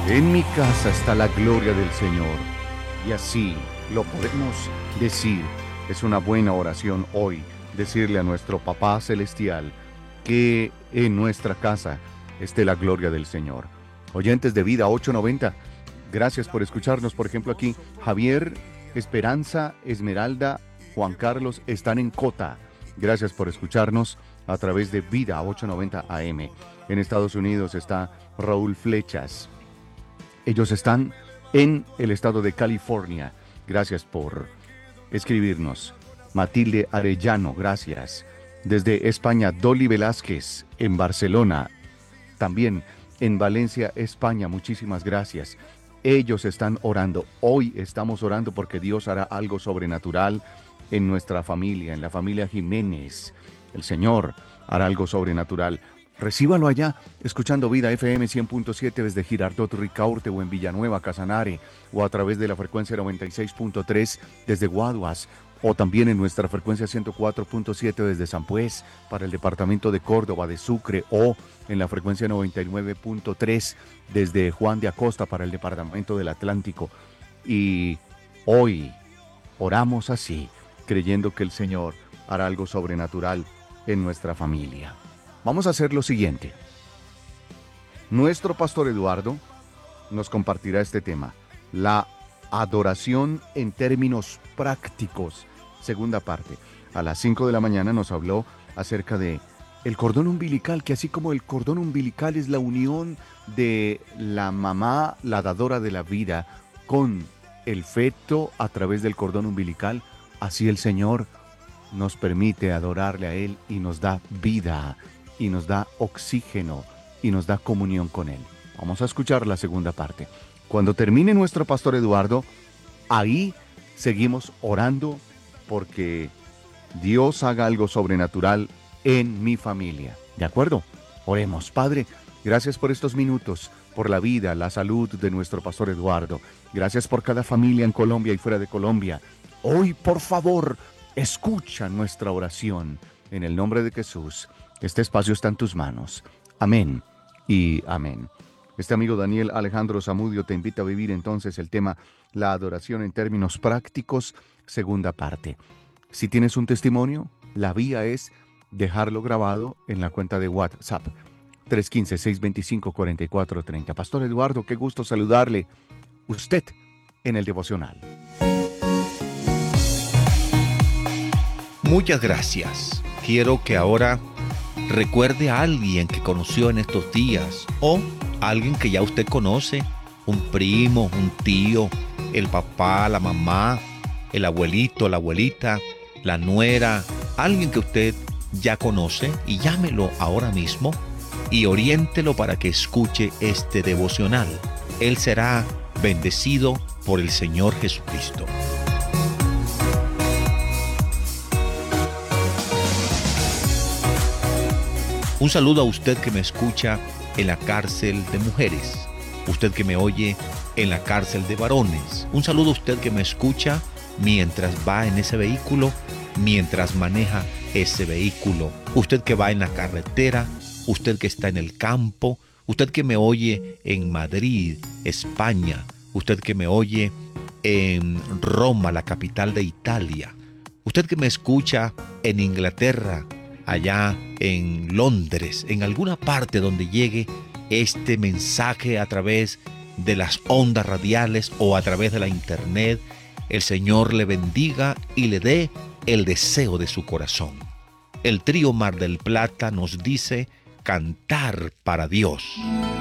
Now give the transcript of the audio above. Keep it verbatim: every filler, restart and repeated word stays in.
En mi casa está la gloria del Señor. Y así lo podemos decir. Es una buena oración hoy, decirle a nuestro Papá Celestial que en nuestra casa esté la gloria del Señor. Oyentes de Vida ochocientos noventa, gracias por escucharnos. Por ejemplo, aquí Javier, Esperanza, Esmeralda, Juan Carlos están en Cota. Gracias por escucharnos a través de Vida ochocientos noventa A M. En Estados Unidos está Raúl Flechas. Ellos están en el estado de California. Gracias por escribirnos. Matilde Arellano, gracias. Desde España, Dolly Velázquez, en Barcelona. También en Valencia, España, muchísimas gracias. Ellos están orando. Hoy estamos orando porque Dios hará algo sobrenatural en nuestra familia, en la familia Jiménez. El Señor hará algo sobrenatural. Recíbalo allá, escuchando Vida F M cien punto siete desde Girardot, Ricaurte o en Villanueva, Casanare, o a través de la frecuencia noventa y seis punto tres desde Guaduas, o también en nuestra frecuencia ciento cuatro punto siete desde San Pues, para el departamento de Córdoba, de Sucre, o en la frecuencia noventa y nueve punto tres desde Juan de Acosta para el departamento del Atlántico. Y hoy oramos así, creyendo que el Señor hará algo sobrenatural en nuestra familia. Vamos a hacer lo siguiente. Nuestro pastor Eduardo nos compartirá este tema, la adoración en términos prácticos, segunda parte. A las cinco de la mañana nos habló acerca de el cordón umbilical, que así como el cordón umbilical es la unión de la mamá, la dadora de la vida, con el feto a través del cordón umbilical, así el Señor nos permite adorarle a Él y nos da vida, y nos da oxígeno, y nos da comunión con Él. Vamos a escuchar la segunda parte. Cuando termine nuestro pastor Eduardo, ahí seguimos orando porque Dios haga algo sobrenatural en mi familia. ¿De acuerdo? Oremos. Padre, gracias por estos minutos, por la vida, la salud de nuestro pastor Eduardo. Gracias por cada familia en Colombia y fuera de Colombia. Hoy, por favor, escucha nuestra oración. En el nombre de Jesús, este espacio está en tus manos. Amén y amén. Este amigo Daniel Alejandro Zamudio te invita a vivir entonces el tema la adoración en términos prácticos, segunda parte. Si tienes un testimonio, la vía es dejarlo grabado en la cuenta de WhatsApp tres uno cinco, seis dos cinco, cuatro cuatro tres cero. Pastor Eduardo, qué gusto saludarle. Usted en el devocional. Muchas gracias. Quiero que ahora recuerde a alguien que conoció en estos días o alguien que ya usted conoce, un primo, un tío, el papá, la mamá, el abuelito, la abuelita, la nuera, alguien que usted ya conoce y llámelo ahora mismo y oriéntelo para que escuche este devocional. Él será bendecido por el Señor Jesucristo. Un saludo a usted que me escucha en la cárcel de mujeres, usted que me oye en la cárcel de varones. Un saludo a usted que me escucha mientras va en ese vehículo, mientras maneja ese vehículo. Usted que va en la carretera, usted que está en el campo, usted que me oye en Madrid, España, usted que me oye en Roma, la capital de Italia, usted que me escucha en Inglaterra, allá en Londres, en alguna parte donde llegue este mensaje a través de las ondas radiales o a través de la internet, el Señor le bendiga y le dé el deseo de su corazón. El trío Mar del Plata nos dice cantar para Dios.